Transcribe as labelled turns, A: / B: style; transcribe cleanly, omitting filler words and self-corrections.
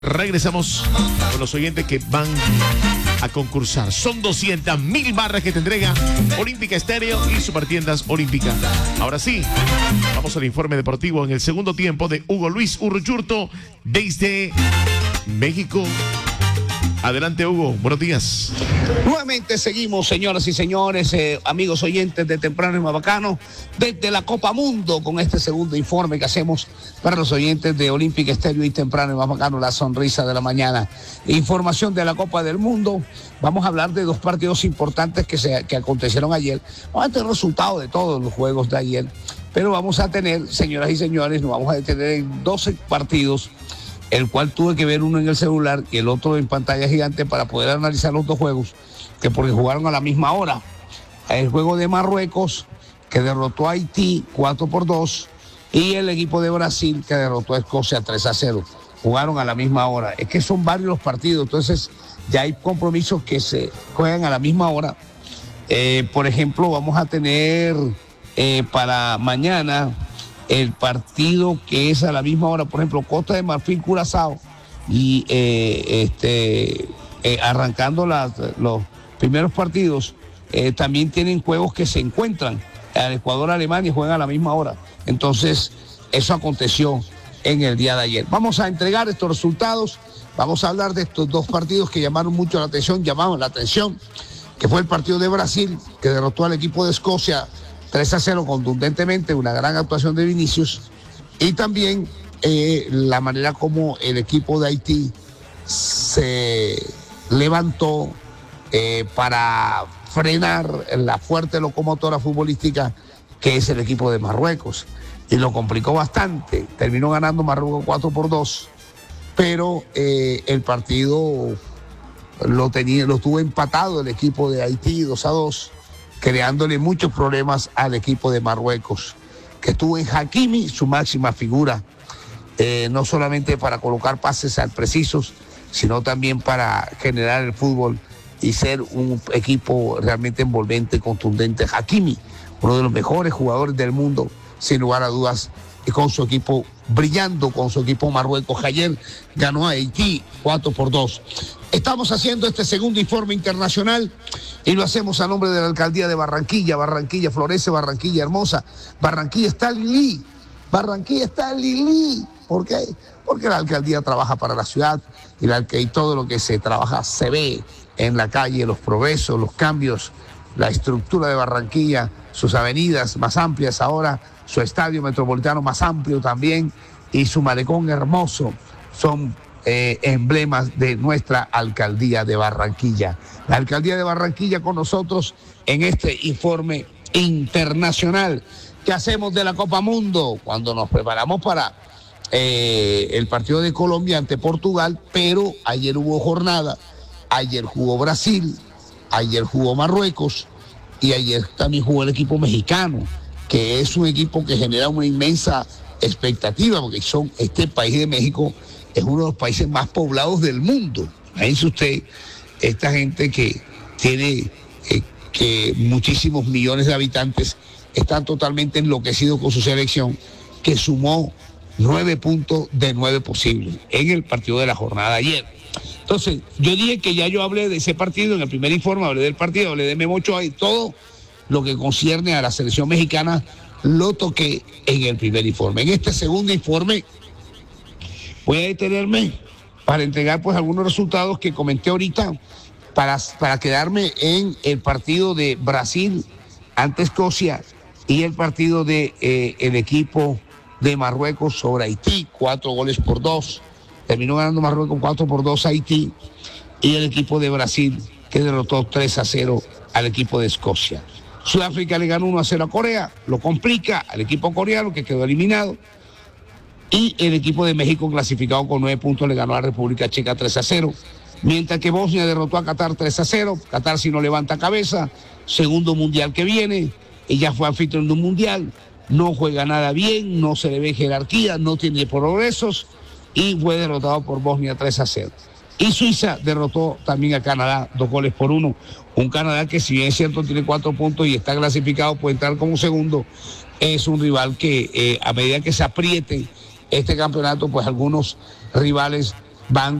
A: Regresamos con los oyentes que van a concursar. Son 200.000 barras que te entrega Olímpica Estéreo y Supertiendas Olímpica. Ahora sí, vamos al informe deportivo en el segundo tiempo de Hugo Luis Urruchurto desde México. Adelante, Hugo, buenos días.
B: Nuevamente seguimos, señoras y señores, amigos oyentes de Temprano y Más Bacano, desde la Copa Mundo, con este segundo informe que hacemos para los oyentes de Olímpica Estéreo y Temprano y Más Bacano, la sonrisa de la mañana. Información de la Copa del Mundo. Vamos a hablar de dos partidos importantes que acontecieron ayer. Vamos a tener resultados de todos los juegos de ayer, pero vamos a tener, señoras y señores, nos vamos a detener en 12 partidos, el cual tuve que ver uno en el celular y el otro en pantalla gigante para poder analizar los dos juegos, que porque jugaron a la misma hora. El juego de Marruecos, que derrotó a Haití 4-2, y el equipo de Brasil, que derrotó a Escocia 3-0. Jugaron a la misma hora. Es que son varios los partidos, entonces ya hay compromisos que se juegan a la misma hora. Por ejemplo, vamos a tener para mañana el partido que es a la misma hora, por ejemplo, Costa de Marfil, Curazao, y arrancando los primeros partidos, también tienen juegos que se encuentran. El Ecuador, Alemania juegan a la misma hora. Entonces, eso aconteció en el día de ayer. Vamos a entregar estos resultados, vamos a hablar de estos dos partidos que llamaron mucho la atención, que fue el partido de Brasil, que derrotó al equipo de Escocia 3-0 contundentemente, una gran actuación de Vinicius, y también la manera como el equipo de Haití se levantó para frenar la fuerte locomotora futbolística que es el equipo de Marruecos, y lo complicó bastante. Terminó ganando Marruecos 4-2, pero el partido lo tuvo empatado el equipo de Haití 2-2, creándole muchos problemas al equipo de Marruecos, que estuvo en Hakimi, su máxima figura, no solamente para colocar pases al precisos, sino también para generar el fútbol y ser un equipo realmente envolvente, contundente. Hakimi, uno de los mejores jugadores del mundo, sin lugar a dudas, y con su equipo brillando, con su equipo Marruecos. Ayer ganó a Haití 4-2. Estamos haciendo este segundo informe internacional y lo hacemos a nombre de la Alcaldía de Barranquilla. Barranquilla florece, Barranquilla hermosa. Barranquilla está Lili. Barranquilla está Lili. ¿Por qué? Porque la Alcaldía trabaja para la ciudad y todo lo que se trabaja se ve en la calle, los progresos, los cambios, la estructura de Barranquilla, sus avenidas más amplias ahora, su estadio metropolitano más amplio también y su malecón hermoso son emblemas de nuestra Alcaldía de Barranquilla. La Alcaldía de Barranquilla con nosotros en este informe internacional que hacemos de la Copa Mundo cuando nos preparamos para el partido de Colombia ante Portugal, pero ayer hubo jornada, ayer jugó Brasil, ayer jugó Marruecos y ayer también jugó el equipo mexicano, que es un equipo que genera una inmensa expectativa, porque este país de México es uno de los países más poblados del mundo. Imagínense usted, esta gente que tiene que muchísimos millones de habitantes están totalmente enloquecidos con su selección, que sumó 9 puntos de 9 posibles en el partido de la jornada de ayer. Entonces, yo dije que ya yo hablé de ese partido, en el primer informe hablé del partido, hablé de Memo Ochoa y todo lo que concierne a la selección mexicana lo toqué en el primer informe. En este segundo informe voy a detenerme para entregar pues algunos resultados que comenté ahorita para quedarme en el partido de Brasil ante Escocia y el partido de el equipo de Marruecos sobre Haití, 4-2. Terminó ganando Marruecos 4-2 a Haití y el equipo de Brasil que derrotó 3-0 al equipo de Escocia. Sudáfrica le ganó 1-0 a Corea, lo complica al equipo coreano que quedó eliminado. Y el equipo de México, clasificado con 9 puntos, le ganó a la República Checa 3-0. Mientras que Bosnia derrotó a Qatar 3-0. Qatar si no levanta cabeza, segundo mundial que viene, y ya fue anfitrión de un mundial, no juega nada bien, no se le ve jerarquía, no tiene progresos, y fue derrotado por Bosnia 3-0. Y Suiza derrotó también a Canadá 2-1. Un Canadá que, si bien es cierto, tiene 4 puntos y está clasificado, puede entrar como segundo, es un rival que a medida que se apriete este campeonato, pues algunos rivales van